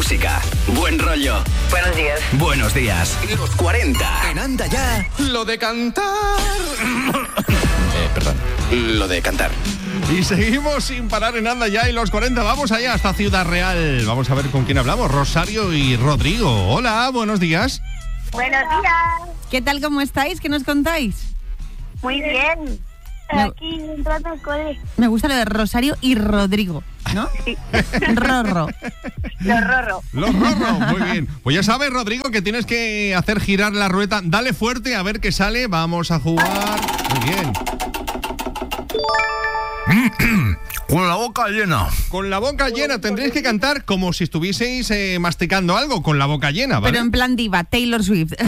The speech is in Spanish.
música, buen rollo. Buenos días. Buenos días. Los 40. En Anda Ya. Lo de cantar. Perdón. Lo de cantar. Y seguimos sin parar en Anda Ya y los 40. Vamos allá hasta Ciudad Real. Vamos a ver con quién hablamos. Rosario y Rodrigo. Hola, buenos días. Buenos días. ¿Qué tal, cómo estáis? ¿Qué nos contáis? Muy bien. Aquí entrando al cole. Me gusta lo de Rosario y Rodrigo, ¿no? Sí. Rorro. Los Rorro. Los Rorro, muy bien. Pues ya sabes, Rodrigo, que tienes que hacer girar la rueda. Dale fuerte a ver qué sale. Vamos a jugar. Muy bien. Con la boca llena. Con la boca llena. Tendréis que cantar como si estuvieseis masticando algo con la boca llena, ¿vale? Pero en plan diva, Taylor Swift.